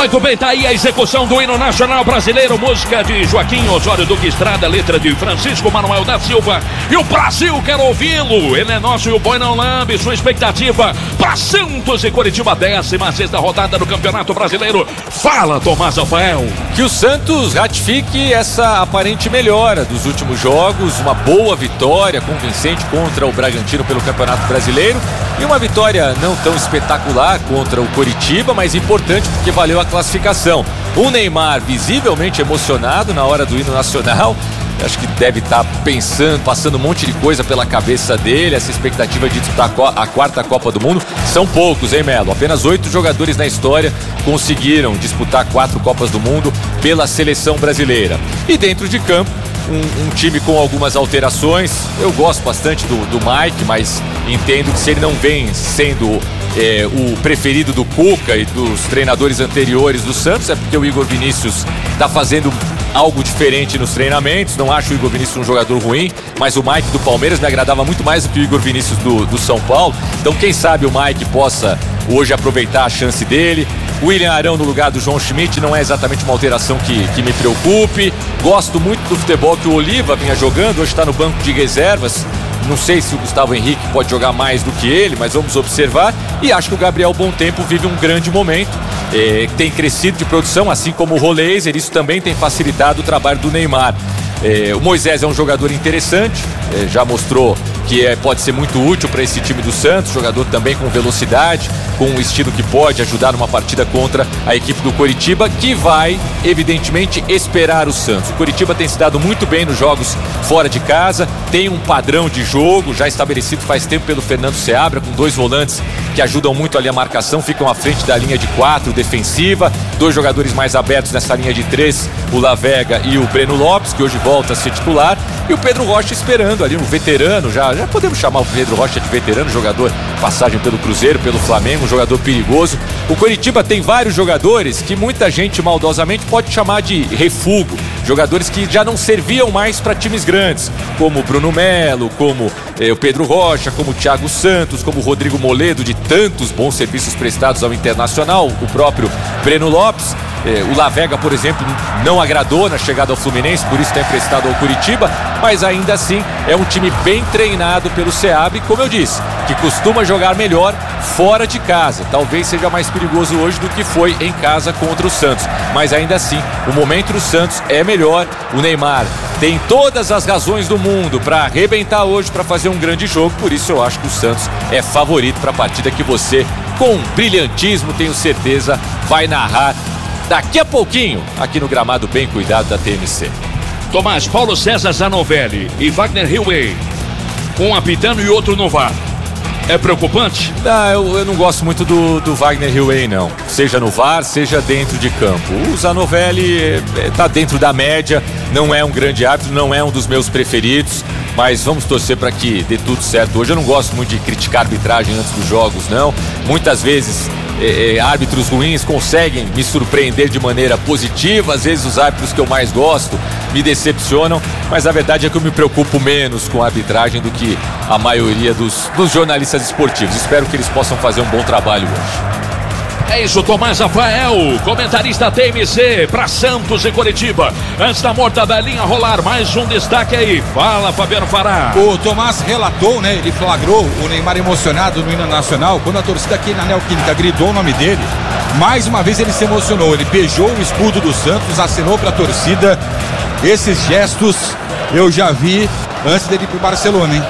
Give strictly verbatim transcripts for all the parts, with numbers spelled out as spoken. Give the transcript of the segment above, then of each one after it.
Muito bem, tá aí a execução do hino nacional brasileiro, música de Joaquim Osório Duque Estrada, letra de Francisco Manuel da Silva. E o Brasil quer ouvi-lo, ele é nosso e o boi não lambe. Sua expectativa para Santos e Coritiba, décima sexta rodada do Campeonato Brasileiro. Fala, Tomás Rafael. Que o Santos ratifique essa aparente melhora dos últimos jogos, uma boa vitória convincente contra o Bragantino pelo Campeonato Brasileiro e uma vitória não tão espetacular contra o Coritiba, mas importante porque valeu a classificação. O Neymar visivelmente emocionado na hora do hino nacional. Acho que deve estar pensando, passando um monte de coisa pela cabeça dele, essa expectativa de disputar a quarta Copa do Mundo. São poucos, hein, Melo? Apenas oito jogadores na história conseguiram disputar quatro Copas do Mundo pela seleção brasileira. E dentro de campo, um, um time com algumas alterações. Eu gosto bastante do, do Mike, mas entendo que se ele não vem sendo é, o preferido do Cuca e dos treinadores anteriores do Santos, é porque o Igor Vinícius está fazendo algo diferente nos treinamentos. Não acho o Igor Vinícius um jogador ruim, mas o Mike do Palmeiras me agradava muito mais do que o Igor Vinícius do, do São Paulo. Então quem sabe o Mike possa hoje aproveitar a chance dele. O William Arão no lugar do João Schmidt não é exatamente uma alteração que, que me preocupe. Gosto muito do futebol que o Oliva vinha jogando, hoje está no banco de reservas. Não sei se o Gustavo Henrique pode jogar mais do que ele, mas vamos observar. E acho que o Gabriel Bom Tempo vive um grande momento. É, tem crescido de produção, assim como o Roleiser. Isso também tem facilitado o trabalho do Neymar. É, o Moisés é um jogador interessante, é, já mostrou que é, pode ser muito útil para esse time do Santos, jogador também com velocidade, com um estilo que pode ajudar numa partida contra a equipe do Coritiba, que vai, evidentemente, esperar o Santos. O Coritiba tem se dado muito bem nos jogos fora de casa, tem um padrão de jogo já estabelecido faz tempo pelo Fernando Seabra, com dois volantes que ajudam muito ali a marcação, ficam à frente da linha de quatro defensiva, dois jogadores mais abertos nessa linha de três, o Lavega e o Breno Lopes, que hoje volta a ser titular, e o Pedro Rocha esperando ali, um veterano, já, já podemos chamar o Pedro Rocha de veterano, jogador, passagem pelo Cruzeiro, pelo Flamengo, um jogador perigoso. O Coritiba tem vários jogadores que muita gente maldosamente pode chamar de refúgio, jogadores que já não serviam mais para times grandes, como o Bruno Melo, como eh, o Pedro Rocha, como o Thiago Santos, como o Rodrigo Moledo, de tantos bons serviços prestados ao Internacional, o próprio Breno Lopes. Eh, o Lavega, por exemplo, não agradou na chegada ao Fluminense, por isso está emprestado ao Curitiba, mas ainda assim é um time bem treinado pelo Seabra, como eu disse, que costuma jogar melhor fora de casa. Talvez seja mais perigoso hoje do que foi em casa contra o Santos, mas ainda assim o momento do Santos é melhor. O Neymar tem todas as razões do mundo para arrebentar hoje, para fazer um grande jogo, por isso eu acho que o Santos é favorito para a partida que você, com brilhantismo, tenho certeza, vai narrar daqui a pouquinho aqui no gramado bem cuidado da T M C. Tomás, Paulo César Zanovelli e Wagner Hillway, um apitando e outro no V A R. É preocupante? Não, eu, eu não gosto muito do, do Wagner Hillway, não. Seja no V A R, seja dentro de campo. O Zanovelli está dentro da média, não é um grande árbitro, não é um dos meus preferidos, mas vamos torcer para que dê tudo certo. Hoje eu não gosto muito de criticar a arbitragem antes dos jogos, não. Muitas vezes é, é, árbitros ruins conseguem me surpreender de maneira positiva, às vezes os árbitros que eu mais gosto me decepcionam, mas a verdade é que eu me preocupo menos com a arbitragem do que a maioria dos, dos jornalistas esportivos. Espero que eles possam fazer um bom trabalho hoje. É isso, Tomás Rafael, comentarista T M C para Santos e Coritiba. Antes da mortadelinha rolar, mais um destaque aí. Fala, Fabiano Fará. O Tomás relatou, né? Ele flagrou o Neymar emocionado no hino nacional. Quando a torcida aqui na Neoquímica gritou o nome dele, mais uma vez ele se emocionou. Ele beijou o escudo do Santos, acenou para a torcida. Esses gestos eu já vi antes dele ir pro Barcelona, hein?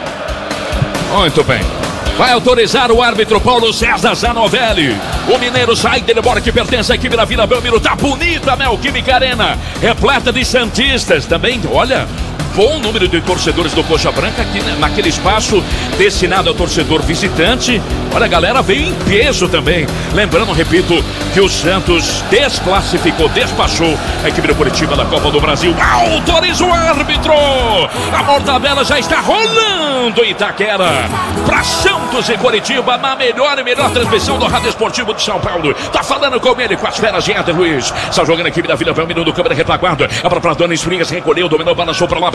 Muito bem. Vai autorizar o árbitro Paulo César Zanovelli. O mineiro sai dele, embora que pertence à equipe da Vila Belmiro. Tá bonita a Neoquímica Arena, repleta de santistas também. Olha, bom número de torcedores do Coxa Branca aqui naquele espaço destinado ao torcedor visitante. Olha, a galera veio em peso também. Lembrando, repito, que o Santos desclassificou, despachou a equipe do Curitiba da Copa do Brasil. Autoriza o árbitro! A mortadela já está rolando em Itaquera. Para Santos e Curitiba, na melhor e melhor transmissão do Rádio Esportivo de São Paulo. Tá falando com ele, com as feras de Éder Luiz. Está jogando a equipe da Vila Belmiro do câmera retaguarda. A própria Dona Esprinhas recolheu, dominou, balançou para lá.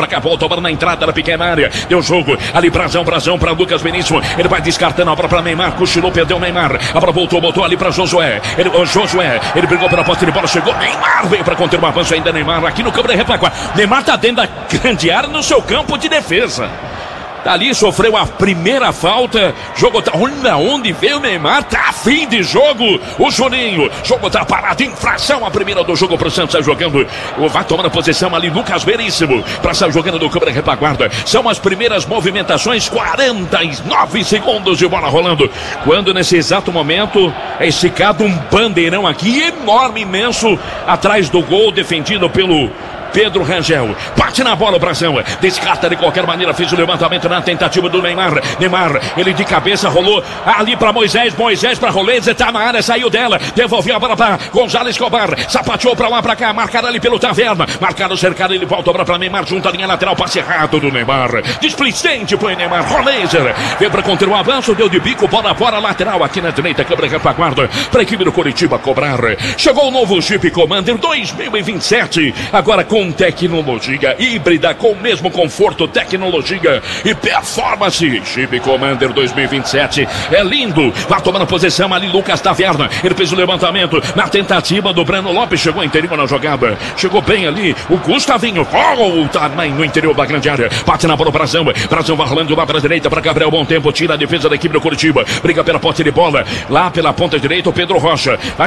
pra cá, volta a bola na entrada da pequena área. Deu jogo, ali Brazão, Brazão pra Lucas Veríssimo. Ele vai descartando a bola pra Neymar, cochilou, perdeu o Neymar. A bola voltou, botou ali pra Josué. Ele, o Josué, ele brigou pela posse de bola, chegou. Neymar veio pra conter o avanço ainda. Neymar aqui no campo de retaguarda. Neymar tá dentro da grande área no seu campo de defesa. Dali sofreu a primeira falta. Jogo tá. Olha onde veio o Neymar. Tá fim de jogo. O Juninho. Jogo tá parado. Infração a primeira do jogo pro Santos. Sai jogando. Vai tomando posição ali. Lucas Veríssimo. Pra sair jogando do campo de retaguarda. São as primeiras movimentações. quarenta e nove segundos de bola rolando. Quando nesse exato momento é esticado um bandeirão aqui enorme, imenso. Atrás do gol defendido pelo Pedro Rangel. Bate na bola o Brasil. Descarta de qualquer maneira. Fez o levantamento na tentativa do Neymar. Neymar, ele de cabeça rolou ali para Moisés. Moisés para Roleze. Tá na área, saiu dela. Devolveu a bola para Gonzalo Escobar. Sapateou para lá, para cá. Marcado ali pelo Taverna. Marcado, cercado. Ele volta para Neymar. Junta a linha lateral. Passe errado do Neymar. Displicente foi Neymar. Roleze. Veio para conter o avanço. Deu de bico. Bola fora. Lateral aqui na direita. Câmara de retaguarda. Para a equipe do Curitiba cobrar. Chegou o novo Jeep Commander dois mil e vinte e sete. Agora com Com tecnologia híbrida, com o mesmo conforto, tecnologia e performance. Jeep Commander dois mil e vinte e sete é lindo. Vai tomando posição ali Lucas Taverna. Ele fez o levantamento na tentativa do Breno Lopes. Chegou interior na jogada. Chegou bem ali o Gustavinho. Volta no interior da grande área. Bate na bola o Brazão. Brazão vai rolando lá para a direita para Gabriel Bom Tempo. Tira a defesa da equipe do Curitiba. Briga pela ponta de bola. Lá pela ponta direita o Pedro Rocha.